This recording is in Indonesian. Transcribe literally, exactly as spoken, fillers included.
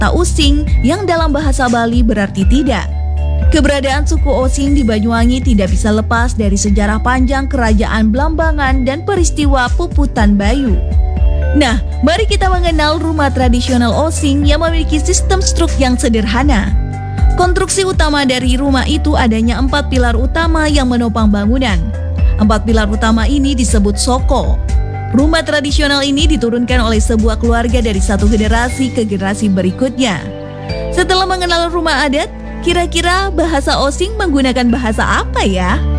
kata Using yang dalam bahasa Bali berarti tidak. Keberadaan suku Osing di Banyuwangi tidak bisa lepas dari sejarah panjang kerajaan Blambangan dan peristiwa Puputan Bayu. Nah, mari kita mengenal rumah tradisional Osing yang memiliki sistem struk yang sederhana. Konstruksi utama dari rumah itu adanya empat pilar utama yang menopang bangunan. Empat pilar utama ini disebut soko. Rumah tradisional ini diturunkan oleh sebuah keluarga dari satu generasi ke generasi berikutnya. Setelah mengenal rumah adat, kira-kira bahasa Osing menggunakan bahasa apa ya?